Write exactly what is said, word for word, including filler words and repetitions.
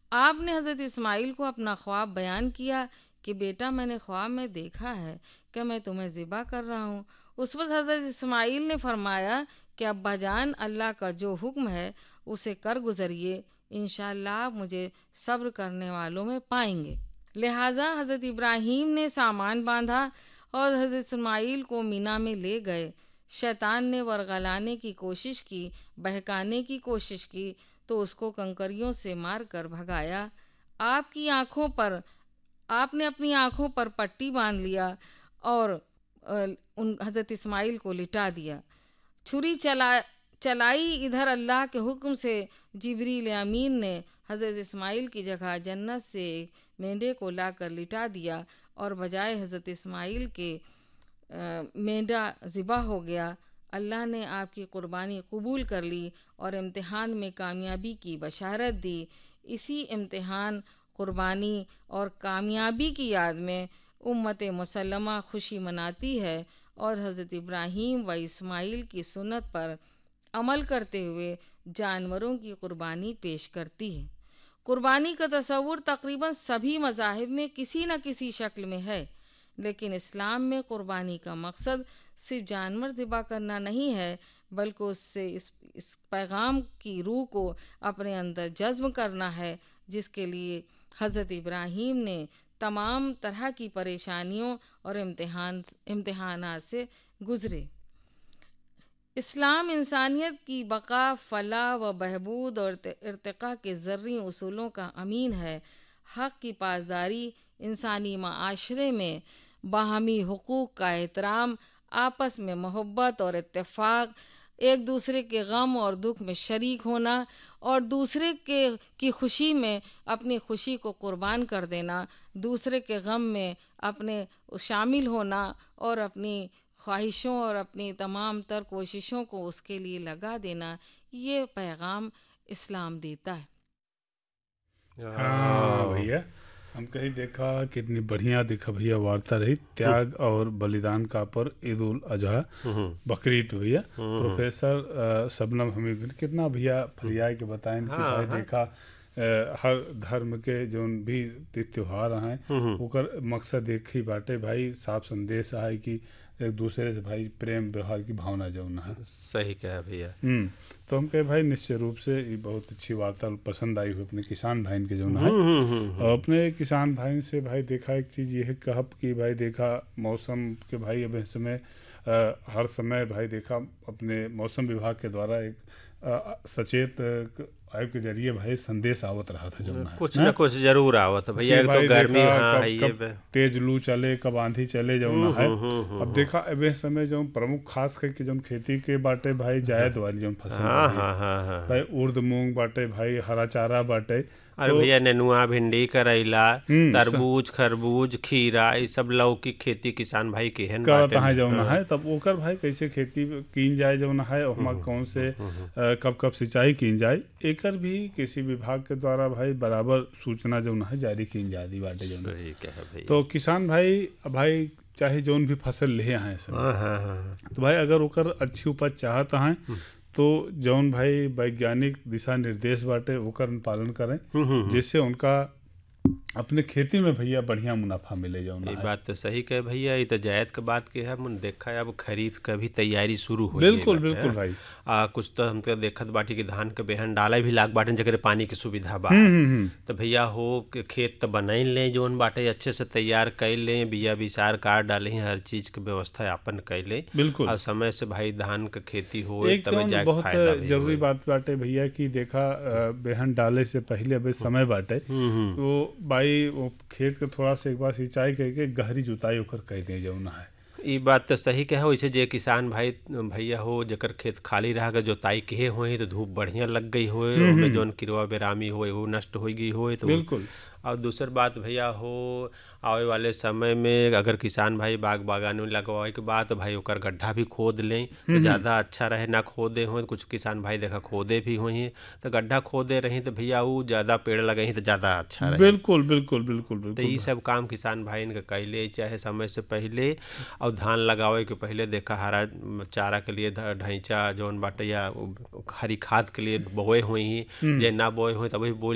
آپ نے حضرت اسماعیل کو اپنا خواب بیان کیا کہ بیٹا میں نے خواب میں دیکھا ہے کہ میں تمہیں ذبح کر رہا ہوں۔ اس وقت حضرت اسماعیل نے فرمایا کہ ابا جان، اللہ کا جو حکم ہے اسے کر گزریے، انشاءاللہ آپ مجھے صبر کرنے والوں میں پائیں گے۔ لہٰذا حضرت ابراہیم نے سامان باندھا اور حضرت اسماعیل کو مینا میں لے گئے۔ شیطان نے ورغلانے کی کوشش کی، بہکانے کی کوشش کی تو اس کو کنکریوں سے مار کر بھگایا۔ آپ کی آنکھوں پر آپ نے اپنی آنکھوں پر پٹی باندھ لیا اور ان حضرت اسماعیل کو لٹا دیا۔ چھری چلا چلائی ادھر اللہ کے حکم سے جبریل امین نے حضرت اسماعیل کی جگہ جنت سے ایک مینڈے کو لا کر لٹا دیا اور بجائے حضرت اسماعیل کے مینڈا ذبح ہو گیا۔ اللہ نے آپ کی قربانی قبول کر لی اور امتحان میں کامیابی کی بشارت دی۔ اسی امتحان، قربانی اور کامیابی کی یاد میں امت مسلمہ خوشی مناتی ہے اور حضرت ابراہیم و اسماعیل کی سنت پر عمل کرتے ہوئے جانوروں کی قربانی پیش کرتی ہے۔ قربانی کا تصور تقریباً سبھی مذاہب میں کسی نہ کسی شکل میں ہے، لیکن اسلام میں قربانی کا مقصد صرف جانور ذبح کرنا نہیں ہے، بلکہ اس سے اس, اس پیغام کی روح کو اپنے اندر جذب کرنا ہے جس کے لیے حضرت ابراہیم نے تمام طرح کی پریشانیوں اور امتحان امتحانات سے گزرے۔ اسلام انسانیت کی بقا، فلاح و بہبود اور ارتقاء کے زرعی اصولوں کا امین ہے۔ حق کی پاسداری، انسانی معاشرے میں باہمی حقوق کا احترام، آپس میں محبت اور اتفاق، ایک دوسرے کے غم اور دکھ میں شریک ہونا اور دوسرے کے کی خوشی میں اپنی خوشی کو قربان کر دینا، دوسرے کے غم میں اپنے شامل ہونا اور اپنی خواہشوں اور اپنی تمام تر کوششوں کو اس کے لیے لگا دینا، یہ پیغام اسلام دیتا ہے۔ ہاں بھیا، ہم کہیں دیکھا کتنی بڑھیا دیکھا بھیا وارتا رہی تیاگ اور بلیدان کا پر عید الاضحیٰ بقرعید بھیا۔ پروفیسر شبنم حمید کتنا بھیا پھریائے کے بتائیں کہ بھائی دیکھا ہر دھرم کے جو بھی تہوار ہیں اوکر مقصد ایک ہی باٹے بھائی، صاف سندیش ہے کہ ایک دوسرے سے بھائی پریم ویوہار کی بھاونا جو ہے۔ صحیح کہا بھیا۔ ہوں تو ہم کہے بھائی نشچय روپ سے یہ بہت اچھی وارتا پسند آئی ہوئی اپنے کسان بھائی کے جو ہے، اور اپنے کسان بھائی سے بھائی دیکھا ایک چیز یہ ہے کہب کہ بھائی دیکھا موسم کے بھائی اب اس سمے ہر سمے بھائی دیکھا اپنے موسم وبھاگ کے دوارا ایک سچیت ایپ کے ذریعے بھائی سندیش آوت رہا تھا جو کچھ نہ کچھ ضرور آوت بھیا۔ ایک تو گرمی، ہاں کب تیز لو چلے، کب آندھی چلے جو ہے۔ اب دیکھا اب اس سمے جو پرمکھ خاص کر کے جو کھیتی کے باٹے بھائی جائید والی جو فصل بھائی ارد مونگ باٹے بھائی، ہرا چارہ باٹے، ارے بھیا ننوا، بھنڈی، کریلا، تربوز، خربوز، کھیرا، یہ سب لوکی کھیتی کسان بھائی کے ہیں کرتا ہے جو ہے۔ تب اوکر بھائی کیسے کھیتی کین جائے جو ہے، اور کون سے کب کب سینچائی کین جائے، ایکر بھی کسی وبھاگ کے دوارا بھائی برابر سوچنا جو ہے جاری کین جائے دی باٹے جو ہے۔ تو کسان بھائی بھائی چاہے جون بھی فصل لے ہیں تو بھائی اگر اوکر اچھی اپج چاہتا ہیں تو جون بھائی ویگیانک دشا نردیش باٹے اوکر پالن کریں، جس سے ان کا اپنے کھیتی میں بھیا بڑھیا منافع ملے جو ہے۔ یہ بات تو صحیح کہے بھیا، یہ تو جائید کے بات کے ہے، من دیکھا ہے اب خریف کا بھی تیاری شروع ہو گئی۔ بالکل بالکل بھائی۔ کچھ تو ہم تو دیکھت باٹی کہ دھان کے بہن ڈالے بھی لاگ باٹے جگہ پانی کی سویدھا با تو بھیا ہو کہ کھیت تو بنائی لیں جون باٹے اچھے سے تیار کر لیں، بیا بیسار کاٹ ڈالیں، ہر چیز کی ویوستھا اپن کر لیں بالکل، اور سمے سے بھائی دھان کا کھیتی ہو تب جا کے فائدہ۔ بہت ضروری بات باٹے بھیا کہ دیکھا بہن ڈالے سے پہلے ابھی سمے باٹے تو بھائی وہ کھیت کے تھوڑا سا ایک بار سینچائی کر کے گہری جوتائی اوکر کر دیں جو ہے۔ یہ بات تو صحیح کہا، ویسے جو کسان بھائی بھیا ہو جکر کھیت خالی رہا گا جوتائی کہے ہوئے تو دھوپ بڑھیا لگ گئی ہوئے، اس میں جون کیڑوا بیرامی ہوئے وہ نشٹ ہو گئی ہوئے تو بالکل۔ اور دوسر بات بھیا ہو آنے والے سمے میں اگر کسان بھائی باغ باغانی لگوانے کے بعد بھائی اوکر گڈھا بھی کھود لیں تو زیادہ اچھا رہے، نہ کھودے ہوئے کچھ کسان بھائی دیکھا کھودے بھی ہوئی ہیں تو گڈھا کھودے رہیں تو بھیا وہ زیادہ پیڑ لگے ہیں تو زیادہ اچھا رہے۔ بالکل بالکل بالکل۔ تو یہ سب کام کسان بھائی ان کا کر لے چاہے سمے سے پہلے، اور دھان لگاوے کے پہلے دیکھا ہرا چارہ کے لیے ڈھینچا جون باٹے یا ہری کھاد کے لیے بوئے ہوئی ہیں، جے نہ بوئے ہوئے تو وہی بو